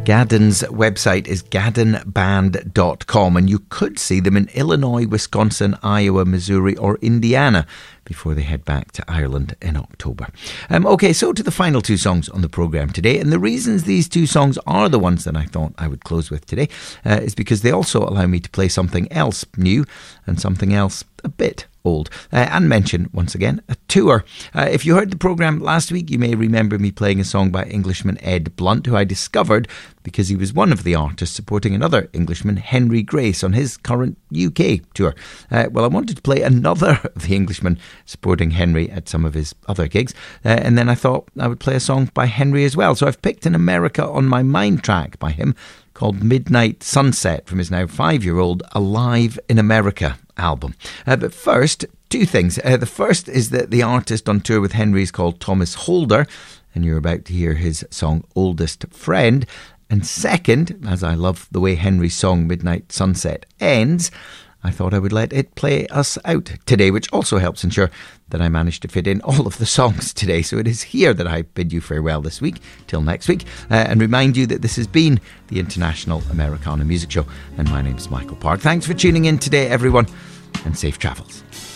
Gaddon's website is gaddonband.com, and you could see them in Illinois, Wisconsin, Iowa, Missouri or Indiana before they head back to Ireland in October. Okay, so to the final two songs on the programme today, and the reasons these two songs are the ones that I thought I would close with today is because they also allow me to play something else new and something else a bit old, and mention once again a tour. If you heard the programme last week, you may remember me playing a song by Englishman Ed Blunt, who I discovered because he was one of the artists supporting another Englishman, Henry Grace, on his current UK tour. Well, I wanted to play another of the Englishmen supporting Henry at some of his other gigs, and then I thought I would play a song by Henry as well. So I've picked an America on My Mind track by him called Midnight Sunset from his now 5-year-old Alive in America album. But first, two things. The first is that the artist on tour with Henry is called Thomas Holder, and you're about to hear his song Oldest Friend. And second, as I love the way Henry's song Midnight Sunset ends, I thought I would let it play us out today, which also helps ensure that I managed to fit in all of the songs today. So it is here that I bid you farewell this week, till next week, and remind you that this has been the International Americana Music Show, and my name is Michael Park. Thanks for tuning in today, everyone, and safe travels.